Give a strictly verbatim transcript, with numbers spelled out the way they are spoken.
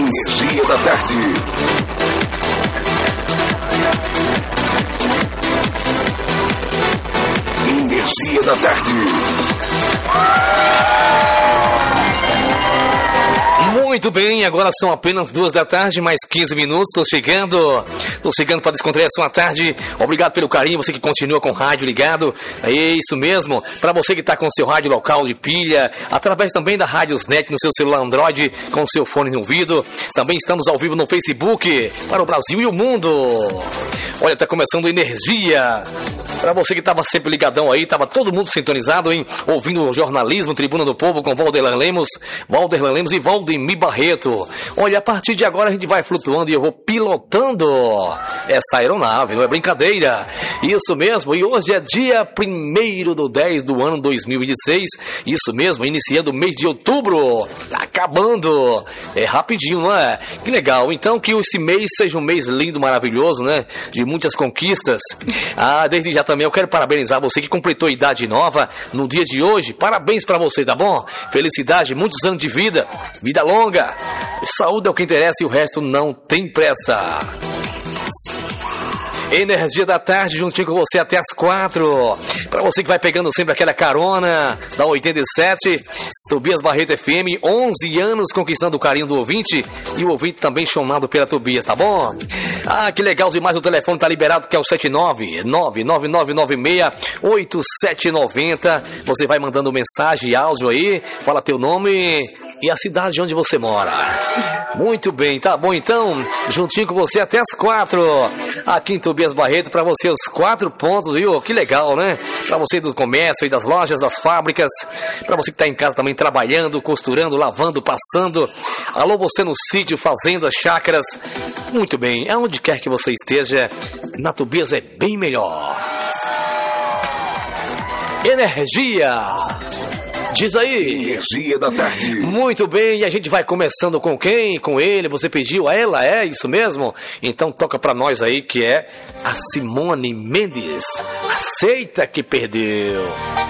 Energia da Tarde. Energia da Tarde. Muito bem, agora são apenas duas da tarde, mais quinze minutos, estou chegando, estou chegando para descontrair a sua tarde. Obrigado pelo carinho, você que continua com o rádio ligado, é isso mesmo, para você que está com o seu rádio local de pilha, através também da Radiosnet no seu celular Android, com o seu fone no ouvido, também estamos ao vivo no Facebook, para o Brasil e o mundo. Olha, está começando Energia, para você que estava sempre ligadão aí, estava todo mundo sintonizado, hein, ouvindo o jornalismo, Tribuna do Povo, com Valderlan Lemos, Valderlan Lemos e Valdemir Barreto. Olha, a partir de agora a gente vai flutuando e eu vou pilotando essa aeronave, não é brincadeira. Isso mesmo, e hoje é dia primeiro do dez do ano dois mil e dezesseis, isso mesmo, iniciando o mês de outubro, tá acabando, é rapidinho, não é? Que legal, então que esse mês seja um mês lindo, maravilhoso, né? De muitas conquistas. Ah, desde já também eu quero parabenizar você que completou idade nova no dia de hoje, parabéns pra você, tá bom? Felicidade, muitos anos de vida, vida longa, saúde é o que interessa e o resto não tem pressa. Energia da Tarde, juntinho com você até as quatro. Pra você que vai pegando sempre aquela carona da oitenta e sete, Tobias Barreto F M, onze anos conquistando o carinho do ouvinte e o ouvinte também chamado pela Tobias, tá bom? Ah, que legal demais, o telefone tá liberado, que é o sete nove nove nove nove nove seis oito sete nove zero. Você vai mandando mensagem, áudio aí, fala teu nome e a cidade onde você mora. Muito bem, tá bom então, juntinho com você até as quatro, aqui em Tobias Barreto, pra você os quatro pontos, viu? Que legal, né? Pra você do comércio e das lojas, das fábricas, pra você que tá em casa também trabalhando, costurando, lavando, passando. Alô, você no sítio, fazenda, chácaras. Muito bem, aonde quer que você esteja, na Tobias é bem melhor. Energia! Diz aí. Energia da Tarde. Muito bem, e a gente vai começando com quem? Com ele, você pediu a ela, é isso mesmo? Então toca pra nós aí, que é a Simone Mendes. Aceita que perdeu.